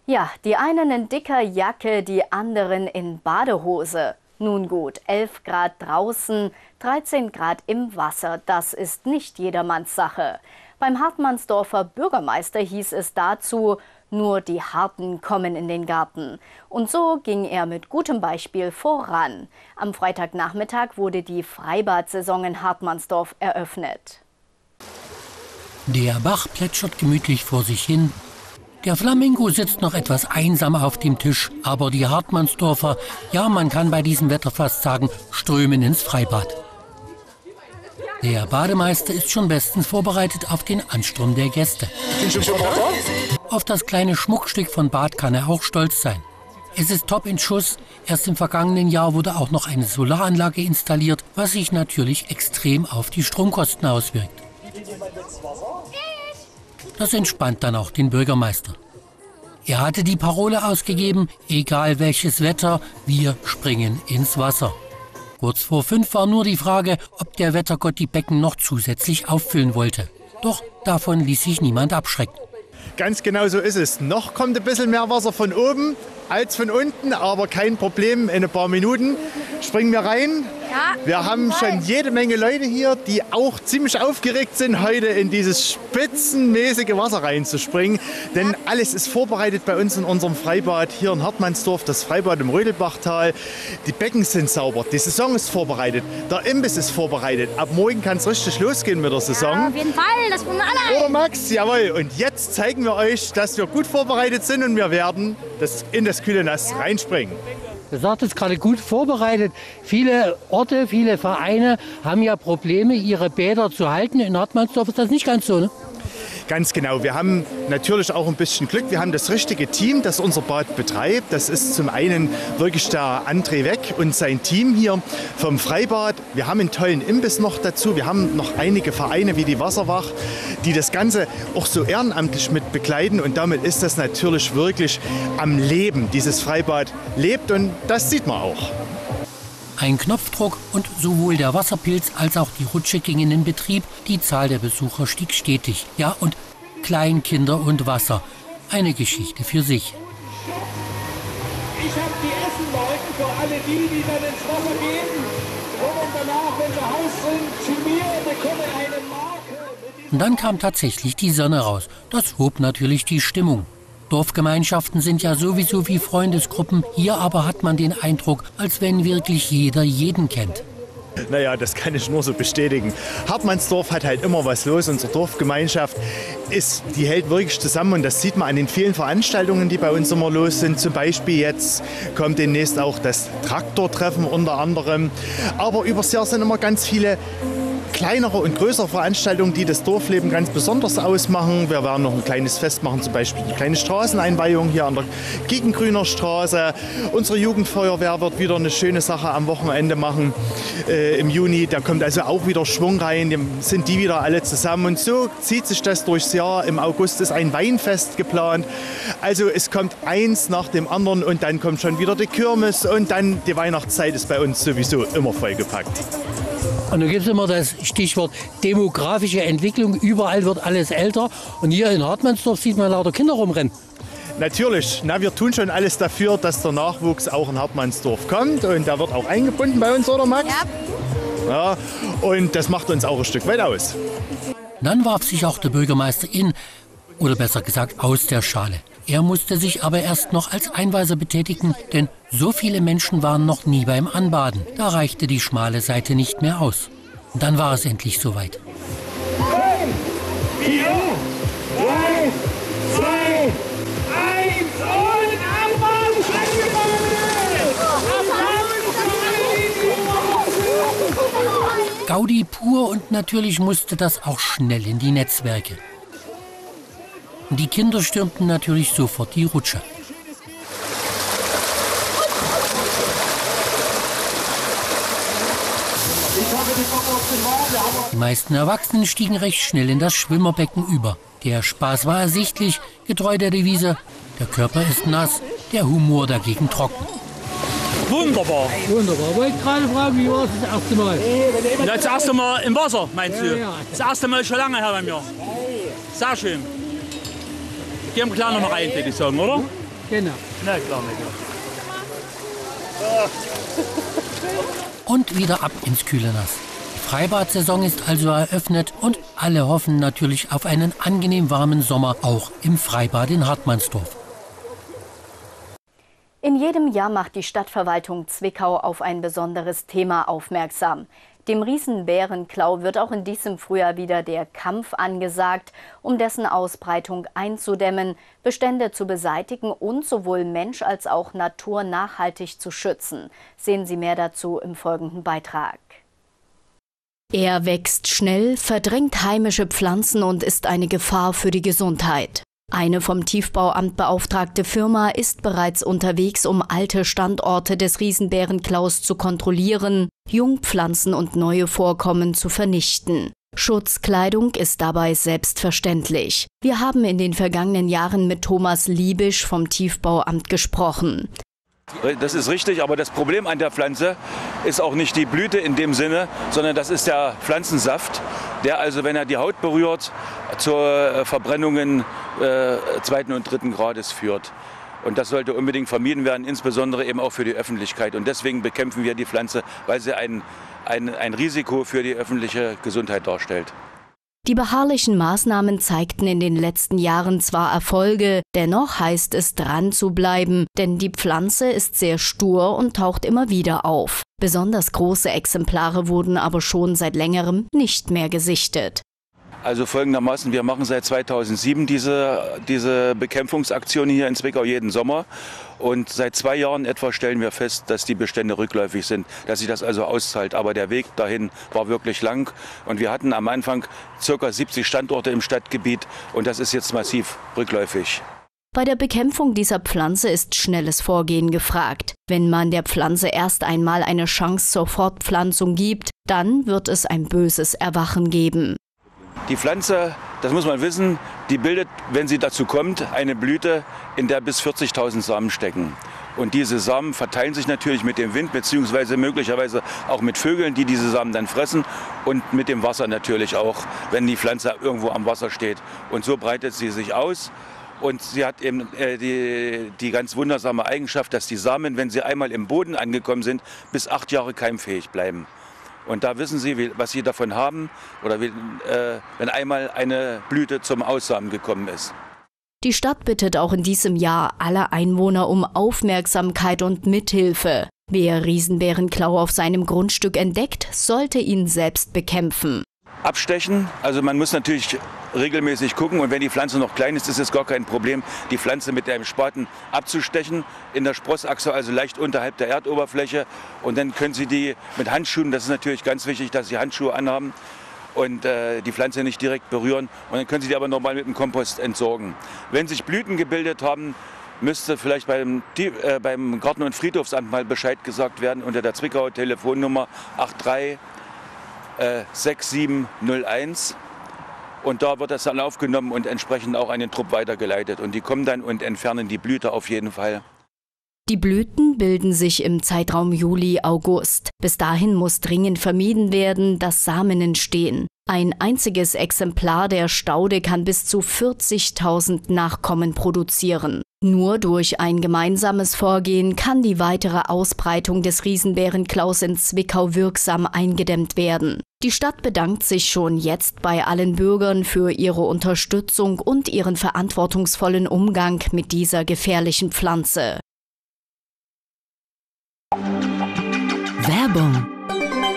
Ja, die einen in dicker Jacke, die anderen in Badehose. Nun gut, 11 Grad draußen, 13 Grad im Wasser, das ist nicht jedermanns Sache. Beim Hartmannsdorfer Bürgermeister hieß es dazu, nur die Harten kommen in den Garten. Und so ging er mit gutem Beispiel voran. Am Freitagnachmittag wurde die Freibad-Saison in Hartmannsdorf eröffnet. Der Bach plätschert gemütlich vor sich hin. Der Flamingo sitzt noch etwas einsam auf dem Tisch, aber die Hartmannsdorfer, ja, man kann bei diesem Wetter fast sagen, strömen ins Freibad. Der Bademeister ist schon bestens vorbereitet auf den Ansturm der Gäste. Auf das kleine Schmuckstück von Bad kann er auch stolz sein. Es ist top in Schuss. Erst im vergangenen Jahr wurde auch noch eine Solaranlage installiert, was sich natürlich extrem auf die Stromkosten auswirkt. Das entspannt dann auch den Bürgermeister. Er hatte die Parole ausgegeben, egal welches Wetter, wir springen ins Wasser. Kurz vor 5 war nur die Frage, ob der Wettergott die Becken noch zusätzlich auffüllen wollte. Doch davon ließ sich niemand abschrecken. Ganz genau so ist es. Noch kommt ein bisschen mehr Wasser von oben als von unten, aber kein Problem. In ein paar Minuten springen wir rein. Ja, wir haben schon jede Menge Leute hier, die auch ziemlich aufgeregt sind, heute in dieses spitzenmäßige Wasser reinzuspringen. Denn alles ist vorbereitet bei uns in unserem Freibad hier in Hartmannsdorf, das Freibad im Rödelbachtal. Die Becken sind sauber, die Saison ist vorbereitet, der Imbiss ist vorbereitet. Ab morgen kann es richtig losgehen mit der Saison. Ja, auf jeden Fall, das wollen wir alle. Oder Max? Jawohl. Und jetzt zeigen wir euch, dass wir gut vorbereitet sind und wir werden in das kühle Nass reinspringen. Du sagtest gerade gut vorbereitet. Viele Orte, viele Vereine haben ja Probleme, ihre Bäder zu halten. In Hartmannsdorf ist das nicht ganz so, ne? Ganz genau. Wir haben natürlich auch ein bisschen Glück. Wir haben das richtige Team, das unser Bad betreibt. Das ist zum einen wirklich der André Weck und sein Team hier vom Freibad. Wir haben einen tollen Imbiss noch dazu. Wir haben noch einige Vereine wie die Wasserwach, die das Ganze auch so ehrenamtlich mit begleiten. Und damit ist das natürlich wirklich am Leben. Dieses Freibad lebt und das sieht man auch. Ein Knopfdruck und sowohl der Wasserpilz als auch die Rutsche gingen in Betrieb. Die Zahl der Besucher stieg stetig. Ja, und Kleinkinder und Wasser. Eine Geschichte für sich. Ich habe die Essenmarken für alle die dann ins Wasser gehen. Und danach, wenn sie Haus sind, zu mir bekommen eine Marke. Und dann kam tatsächlich die Sonne raus. Das hob natürlich die Stimmung. Dorfgemeinschaften sind ja sowieso wie Freundesgruppen. Hier aber hat man den Eindruck, als wenn wirklich jeder jeden kennt. Naja, das kann ich nur so bestätigen. Hartmannsdorf hat halt immer was los. Unsere Dorfgemeinschaft die hält wirklich zusammen und das sieht man an den vielen Veranstaltungen, die bei uns immer los sind. Zum Beispiel jetzt kommt demnächst auch das Traktortreffen unter anderem. Aber übers Jahr sind immer ganz viele kleinere und größere Veranstaltungen, die das Dorfleben ganz besonders ausmachen. Wir werden noch ein kleines Fest machen, zum Beispiel eine kleine Straßeneinweihung hier an der Giegengrüner Straße. Unsere Jugendfeuerwehr wird wieder eine schöne Sache am Wochenende machen im Juni. Da kommt also auch wieder Schwung rein, sind die wieder alle zusammen. Und so zieht sich das durchs Jahr. Im August ist ein Weinfest geplant. Also es kommt eins nach dem anderen und dann kommt schon wieder die Kirmes und dann die Weihnachtszeit ist bei uns sowieso immer vollgepackt. Und da gibt es immer das Stichwort demografische Entwicklung. Überall wird alles älter. Und hier in Hartmannsdorf sieht man lauter Kinder rumrennen. Natürlich. Wir tun schon alles dafür, dass der Nachwuchs auch in Hartmannsdorf kommt. Und der wird auch eingebunden bei uns, oder Max? Ja. Und das macht uns auch ein Stück weit aus. Dann warf sich auch der Bürgermeister oder besser gesagt aus der Schale. Er musste sich aber erst noch als Einweiser betätigen, denn so viele Menschen waren noch nie beim Anbaden. Da reichte die schmale Seite nicht mehr aus. Und dann war es endlich soweit. 5, 4, 3, 2, 1 und Anbaden! Gaudi pur und natürlich musste das auch schnell in die Netzwerke. Die Kinder stürmten natürlich sofort die Rutsche. Die meisten Erwachsenen stiegen recht schnell in das Schwimmerbecken über. Der Spaß war ersichtlich, getreu der Devise, der Körper ist nass, der Humor dagegen trocken. Wunderbar. Wunderbar. Wollte gerade fragen, wie war das erste Mal? Das erste Mal im Wasser, meinst du? Ja. Das erste Mal schon lange her bei mir. Sehr schön. Gehen wir gleich noch mal rein, würde ich sagen, oder? Genau. Na klar, na klar. Und wieder ab ins kühle Nass. Die Freibad-Saison ist also eröffnet und alle hoffen natürlich auf einen angenehm warmen Sommer, auch im Freibad in Hartmannsdorf. In jedem Jahr macht die Stadtverwaltung Zwickau auf ein besonderes Thema aufmerksam. Dem Riesenbärenklau wird auch in diesem Frühjahr wieder der Kampf angesagt, um dessen Ausbreitung einzudämmen, Bestände zu beseitigen und sowohl Mensch als auch Natur nachhaltig zu schützen. Sehen Sie mehr dazu im folgenden Beitrag. Er wächst schnell, verdrängt heimische Pflanzen und ist eine Gefahr für die Gesundheit. Eine vom Tiefbauamt beauftragte Firma ist bereits unterwegs, um alte Standorte des Riesenbärenklaus zu kontrollieren, Jungpflanzen und neue Vorkommen zu vernichten. Schutzkleidung ist dabei selbstverständlich. Wir haben in den vergangenen Jahren mit Thomas Liebisch vom Tiefbauamt gesprochen. Das ist richtig, aber das Problem an der Pflanze ist auch nicht die Blüte in dem Sinne, sondern das ist der Pflanzensaft, der also, wenn er die Haut berührt, zu Verbrennungen 2. und 3. Grades führt. Und das sollte unbedingt vermieden werden, insbesondere eben auch für die Öffentlichkeit. Und deswegen bekämpfen wir die Pflanze, weil sie ein Risiko für die öffentliche Gesundheit darstellt. Die beharrlichen Maßnahmen zeigten in den letzten Jahren zwar Erfolge, dennoch heißt es dran zu bleiben, denn die Pflanze ist sehr stur und taucht immer wieder auf. Besonders große Exemplare wurden aber schon seit längerem nicht mehr gesichtet. Also folgendermaßen, wir machen seit 2007 diese Bekämpfungsaktion hier in Zwickau jeden Sommer. Und seit 2 Jahren etwa stellen wir fest, dass die Bestände rückläufig sind, dass sich das also auszahlt. Aber der Weg dahin war wirklich lang. Und wir hatten am Anfang ca. 70 Standorte im Stadtgebiet und das ist jetzt massiv rückläufig. Bei der Bekämpfung dieser Pflanze ist schnelles Vorgehen gefragt. Wenn man der Pflanze erst einmal eine Chance zur Fortpflanzung gibt, dann wird es ein böses Erwachen geben. Die Pflanze, das muss man wissen, die bildet, wenn sie dazu kommt, eine Blüte, in der bis 40.000 Samen stecken. Und diese Samen verteilen sich natürlich mit dem Wind, beziehungsweise möglicherweise auch mit Vögeln, die diese Samen dann fressen und mit dem Wasser natürlich auch, wenn die Pflanze irgendwo am Wasser steht. Und so breitet sie sich aus. Und sie hat eben die ganz wundersame Eigenschaft, dass die Samen, wenn sie einmal im Boden angekommen sind, bis 8 Jahre keimfähig bleiben. Und da wissen Sie, was Sie davon haben, oder wenn einmal eine Blüte zum Aussamen gekommen ist. Die Stadt bittet auch in diesem Jahr alle Einwohner um Aufmerksamkeit und Mithilfe. Wer Riesenbärenklau auf seinem Grundstück entdeckt, sollte ihn selbst bekämpfen. Abstechen, also man muss natürlich regelmäßig gucken und wenn die Pflanze noch klein ist, ist es gar kein Problem, die Pflanze mit einem Spaten abzustechen in der Sprossachse, also leicht unterhalb der Erdoberfläche und dann können Sie die mit Handschuhen, das ist natürlich ganz wichtig, dass Sie Handschuhe anhaben und die Pflanze nicht direkt berühren und dann können Sie die aber normal mit dem Kompost entsorgen. Wenn sich Blüten gebildet haben, müsste vielleicht beim Garten- und Friedhofsamt mal Bescheid gesagt werden unter der Zwickauer Telefonnummer 83 6701 und da wird das dann aufgenommen und entsprechend auch an den Trupp weitergeleitet und die kommen dann und entfernen die Blüte auf jeden Fall. Die Blüten bilden sich im Zeitraum Juli-August. Bis dahin muss dringend vermieden werden, dass Samen entstehen. Ein einziges Exemplar der Staude kann bis zu 40.000 Nachkommen produzieren. Nur durch ein gemeinsames Vorgehen kann die weitere Ausbreitung des Riesenbärenklaus in Zwickau wirksam eingedämmt werden. Die Stadt bedankt sich schon jetzt bei allen Bürgern für ihre Unterstützung und ihren verantwortungsvollen Umgang mit dieser gefährlichen Pflanze. Werbung